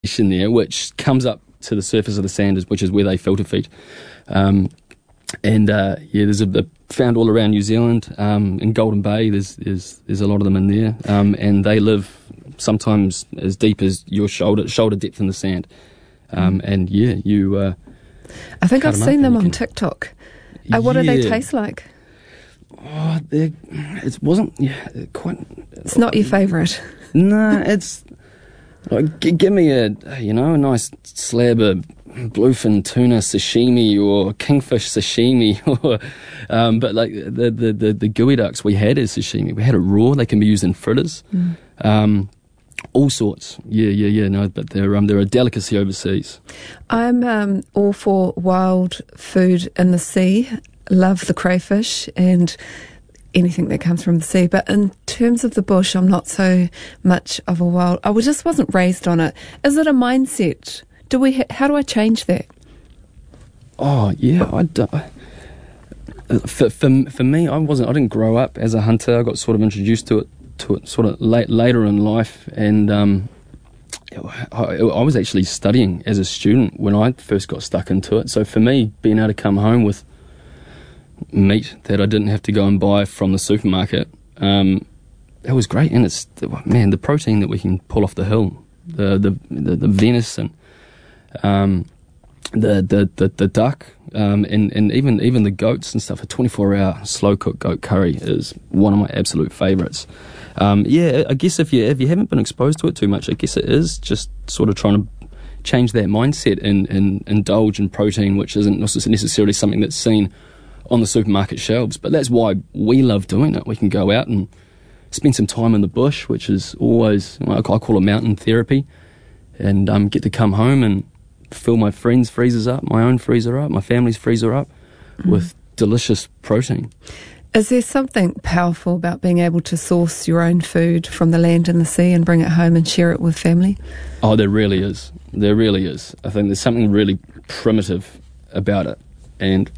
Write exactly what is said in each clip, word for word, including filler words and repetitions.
in there, which comes up to the surface of the sand, which is where they filter feed. Um, and uh, yeah, there's a, a found all around New Zealand. Um, in Golden Bay, there's there's there's a lot of them in there, um, and they live sometimes as deep as your shoulder shoulder depth in the sand. Um, and yeah, you. Uh, I think I've them seen them on can, TikTok. Uh, what yeah. do they taste like? Oh, it wasn't yeah quite. It's not your favourite. No, nah, it's. Like, g- give me a you know a nice slab of bluefin tuna sashimi or kingfish sashimi, or um, but like the, the the the gooey ducks we had as sashimi, we had it raw. They can be used in fritters, mm. um, all sorts. Yeah, yeah, yeah. No, but they're um they're a delicacy overseas. I'm um, all for wild food in the sea. Love the crayfish and anything that comes from the sea, but in terms of the bush, I'm not so much of a wild. I just wasn't raised on it. Is it a mindset? Do we? Ha- how do I change that? Oh yeah, I do. For for for me, I wasn't. I didn't grow up as a hunter. I got sort of introduced to it to it sort of late later in life, and um, I, I was actually studying as a student when I first got stuck into it. So for me, being able to come home with meat that I didn't have to go and buy from the supermarket, um, that was great. And it's man, the protein that we can pull off the hill, the the the, the venison, um, the, the the the duck, um, and and even even the goats and stuff. A twenty-four hour slow cooked goat curry is one of my absolute favourites. Um, yeah, I guess if you if you haven't been exposed to it too much, I guess it is just sort of trying to change that mindset and, and indulge in protein, which isn't necessarily something that's seen on the supermarket shelves. But that's why we love doing it. We can go out and spend some time in the bush, which is always, you know, I call it mountain therapy, and um, get to come home and fill my friends' freezers up, my own freezer up, my family's freezer up mm. with delicious protein. Is there something powerful about being able to source your own food from the land and the sea and bring it home and share it with family? Oh, there really is. There really is. I think there's something really primitive about it. And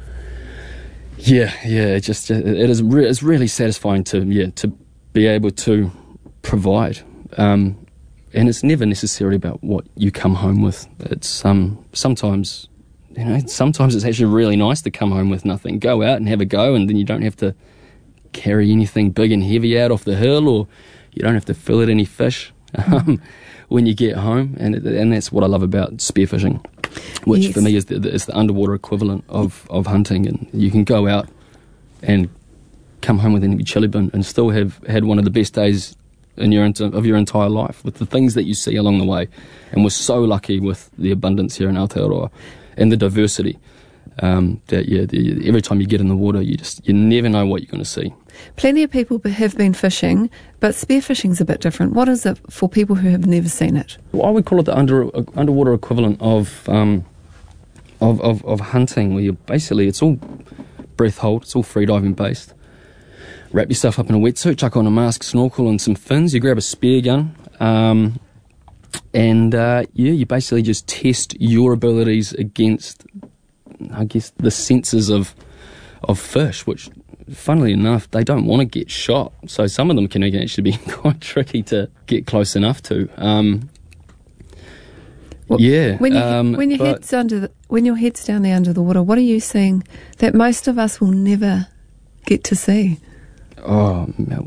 Yeah, yeah, it just it is re- it's really satisfying to yeah to be able to provide, um, and it's never necessarily about what you come home with. It's um sometimes you know sometimes it's actually really nice to come home with nothing. Go out and have a go, and then you don't have to carry anything big and heavy out off the hill, or you don't have to fillet any fish um, when you get home, and and that's what I love about spearfishing. Which yes. for me is the, the, is the underwater equivalent of, of hunting, and you can go out and come home with an empty chili bin and still have had one of the best days in your of your entire life with the things that you see along the way. And we're so lucky with the abundance here in Aotearoa and the diversity um, that yeah, the, every time you get in the water, you just you never know what you're going to see. Plenty of people have been fishing, but spearfishing's a bit different. What is it for people who have never seen it? Well, I would call it the under, uh, underwater equivalent of, um, of of of hunting, where you basically it's all breath hold, it's all free diving based. Wrap yourself up in a wetsuit, chuck on a mask, snorkel, and some fins. You grab a spear gun, um, and uh, yeah, you basically just test your abilities against, I guess, the senses of of fish, which, funnily enough, they don't want to get shot. So some of them can actually be quite tricky to get close enough to. Um, well, yeah. When, you, um, when your but, head's under, the, when your head's down there under the water, what are you seeing that most of us will never get to see? Oh,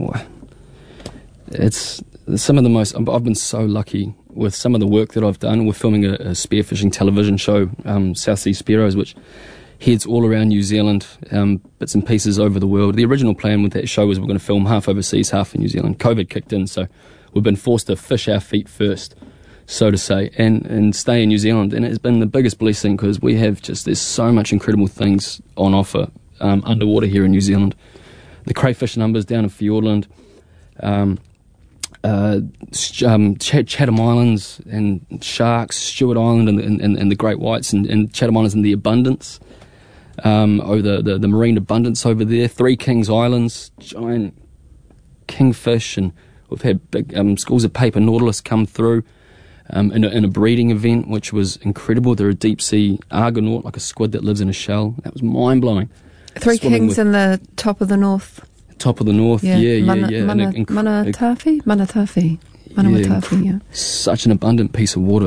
it's some of the most. I've been so lucky with some of the work that I've done. We're filming a, a spearfishing television show, um, South Sea Spearos, which heads all around New Zealand, um, bits and pieces over the world. The original plan with that show was we're going to film half overseas, half in New Zealand. COVID kicked in, so we've been forced to fish our feet first, so to say, and, and stay in New Zealand. And it's been the biggest blessing because we have just, there's so much incredible things on offer um, underwater here in New Zealand. The crayfish numbers down in Fiordland, um, uh, um, Ch- Chatham Islands and sharks, Stewart Island and, and, and the great whites, and, and Chatham Islands and the abundance. Um, over the, the, the marine abundance over there, Three Kings Islands, giant kingfish, and we've had big um, schools of paper nautilus come through um, in, a, in a breeding event, which was incredible. They're a deep sea argonaut, like a squid that lives in a shell. That was mind blowing. Three Swimming Kings in the top of the north. Top of the north, yeah, yeah, Mana, yeah. Mana, inc- Manatafi, Manatafi, Manatafi, yeah. yeah. Such an abundant piece of water.